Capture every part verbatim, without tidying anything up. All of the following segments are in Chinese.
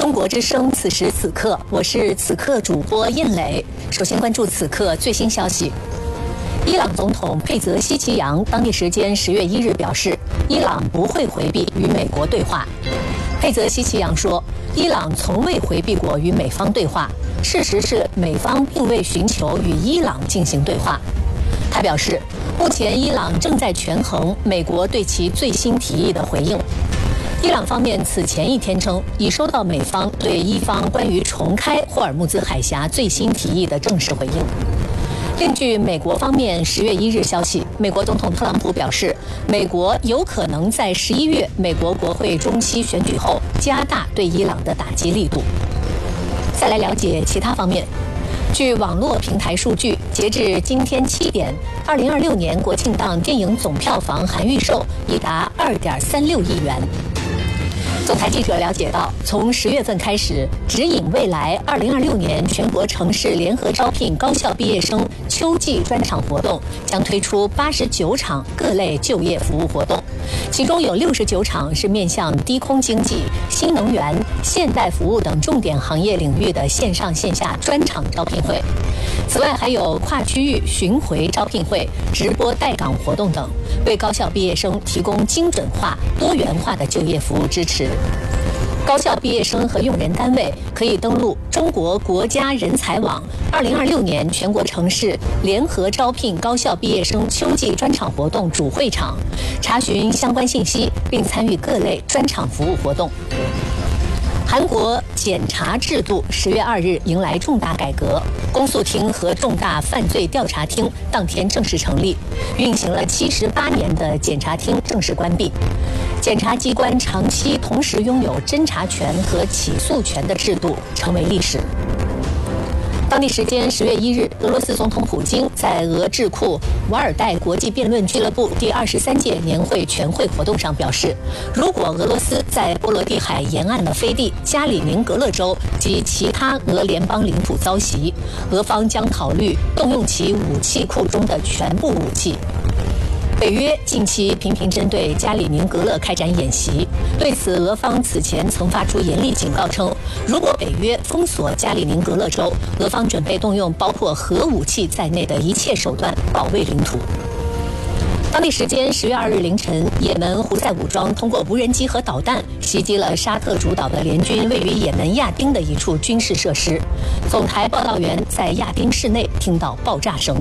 中国之声，此时此刻，我是此刻主播燕磊。首先关注此刻最新消息。伊朗总统佩泽希奇扬当地时间十月一日表示，伊朗不会回避与美国对话。佩泽希奇扬说，伊朗从未回避过与美方对话，事实是美方并未寻求与伊朗进行对话。他表示，目前伊朗正在权衡美国对其最新提议的回应。伊朗方面此前一天称，已收到美方对伊方关于重开霍尔木兹海峡最新提议的正式回应。另据美国方面十月一日消息，美国总统特朗普表示，美国有可能在十一月美国国会中期选举后加大对伊朗的打击力度。再来了解其他方面。据网络平台数据，截至今天七点，二零二六年国庆档电影总票房含预售已达二点三六亿元。总台记者了解到，从十月份开始，指引未来二零二六年全国城市联合招聘高校毕业生秋季专场活动，将推出八十九场各类就业服务活动，其中有六十九场是面向低空经济、新能源、现代服务等重点行业领域的线上线下专场招聘会。此外，还有跨区域巡回招聘会、直播带岗活动等，为高校毕业生提供精准化、多元化的就业服务支持。高校毕业生和用人单位可以登录中国国家人才网二零二六年全国城市联合招聘高校毕业生秋季专场活动主会场，查询相关信息，并参与各类专场服务活动。韩国检察制度十月二日迎来重大改革，公诉厅和重大犯罪调查厅当天正式成立，运行了七十八年的检察厅正式关闭。检察机关长期同时拥有侦查权和起诉权的制度成为历史。当地时间十月一日，俄罗斯总统普京在俄智库瓦尔代国际辩论俱乐部第二十三届年会全会活动上表示，如果俄罗斯在波罗的海沿岸的飞地加里宁格勒州及其他俄联邦领土遭袭，俄方将考虑动用其武器库中的全部武器。北约近期频频针对加里宁格勒开展演习，对此俄方此前曾发出严厉警告称，如果北约封锁加里宁格勒州，俄方准备动用包括核武器在内的一切手段保卫领土。当地时间十月二日凌晨，也门胡塞武装通过无人机和导弹袭击了沙特主导的联军位于也门亚丁的一处军事设施，总台报道员在亚丁市内听到爆炸声。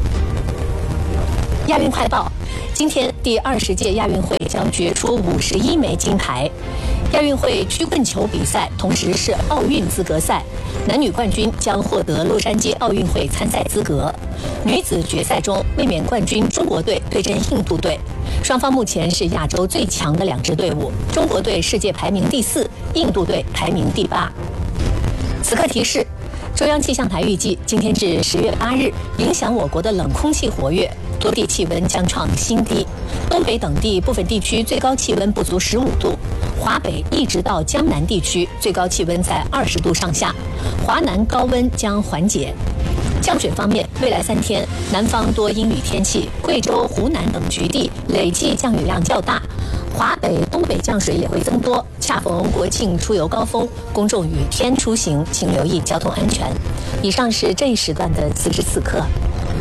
亚运快报，今天第二十届亚运会将决出五十一枚金牌。亚运会曲棍球比赛同时是奥运资格赛，男女冠军将获得洛杉矶奥运会参赛资格。女子决赛中，卫冕冠军中国队对阵印度队，双方目前是亚洲最强的两支队伍，中国队世界排名第四，印度队排名第八。此刻提示。中央气象台预计，今天至十月八日，影响我国的冷空气活跃，多地气温将创新低。东北等地部分地区最高气温不足十五度，华北一直到江南地区最高气温在二十度上下，华南高温将缓解。降水方面，未来三天，南方多阴雨天气，贵州、湖南等局地累计降雨量较大，华北、东北降水也会增多。恰逢国庆出游高峰，公众雨天出行，请留意交通安全。以上是这一时段的此时此刻。